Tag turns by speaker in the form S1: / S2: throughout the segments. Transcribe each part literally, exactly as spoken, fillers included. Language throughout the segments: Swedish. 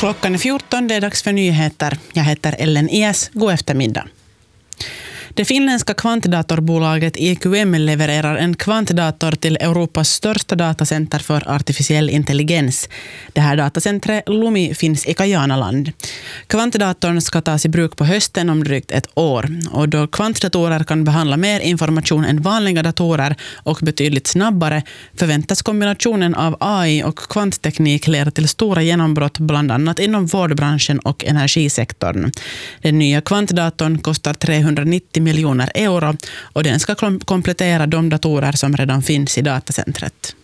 S1: Klockan är fjorton, det är dags för nyheter. Jag heter Ellen Ies. God eftermiddag. Det finländska kvantdatorbolaget I Q M levererar en kvantdator till Europas största datacenter för artificiell intelligens. Det här datacentret Lumi finns i Kajanaland. Kvantdatorn ska tas i bruk på hösten om drygt ett år. Och då kvantdatorer kan behandla mer information än vanliga datorer och betydligt snabbare förväntas kombinationen av A I och kvantteknik leda till stora genombrott bland annat inom vårdbranschen och energisektorn. Den nya kvantdatorn kostar trehundranittio miljoner euro och den ska komplettera de datorer som redan finns i datacentret.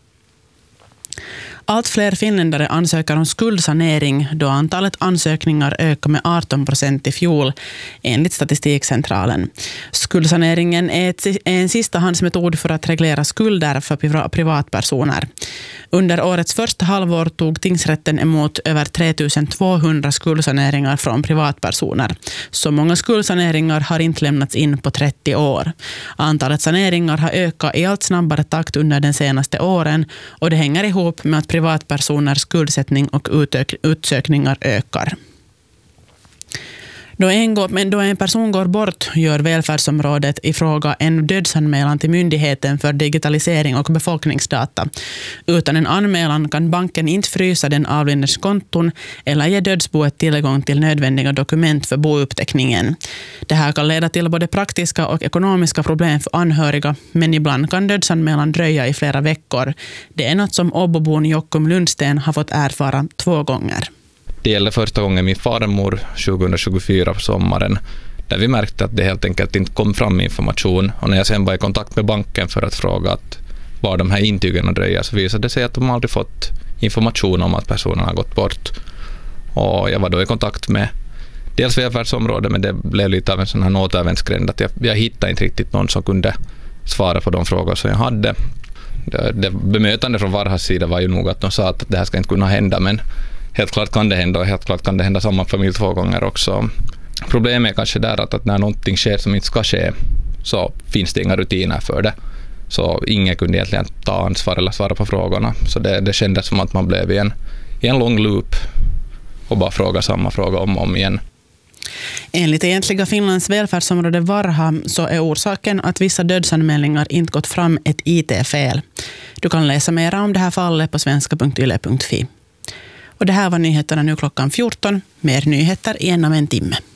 S1: Allt fler finländare ansöker om skuldsanering då antalet ansökningar ökar med arton procent i fjol enligt Statistikcentralen. Skuldsaneringen är en sistahandsmetod för att reglera skulder för privatpersoner. Under årets första halvår tog tingsrätten emot över tre tusen tvåhundra skuldsaneringar från privatpersoner. Så många skuldsaneringar har inte lämnats in på trettio år. Antalet saneringar har ökat i allt snabbare takt under den senaste åren och det hänger ihop med att privatpersoners skuldsättning och utök- utsökningar ökar. Då en, går, men då en person går bort gör välfärdsområdet i fråga en dödsanmälan till Myndigheten för digitalisering och befolkningsdata. Utan en anmälan kan banken inte frysa den avlidnes konton eller ge dödsboet tillgång till nödvändiga dokument för bouppteckningen. Det här kan leda till både praktiska och ekonomiska problem för anhöriga, men ibland kan dödsanmälan dröja i flera veckor. Det är något som Åbobon Jockum Lundsten har fått erfara två gånger.
S2: Det gäller första gången min farmor tjugohundratjugofyra på sommaren där vi märkte att det helt enkelt inte kom fram information. Och när jag sen var i kontakt med banken för att fråga att var de här intygen dröjer så visade det sig att de aldrig fått information om att personen har gått bort. Och jag var då i kontakt med dels välfärdsområdet, men det blev lite av en sån här återvändsgränd att jag, jag hittade inte riktigt någon som kunde svara på de frågor som jag hade. Det, det bemötande från Varhas sida var ju nog att de sa att det här ska inte kunna hända, men helt klart kan det hända och helt klart kan det hända samma familj två gånger också. Problemet är kanske där att, att när någonting sker som inte ska ske så finns det inga rutiner för det. Så ingen kunde egentligen ta ansvar eller svara på frågorna. Så det, det kändes som att man blev i en, i en lång loop och bara fråga samma fråga om och om igen.
S1: Enligt egentliga Finlands välfärdsområde Varha så är orsaken att vissa dödsanmälningar inte gått fram ett I T-fel. Du kan läsa mer om det här fallet på svenska punkt yle punkt fi. Och det här var nyheterna nu klockan fjorton. Mer nyheter i en av en timme.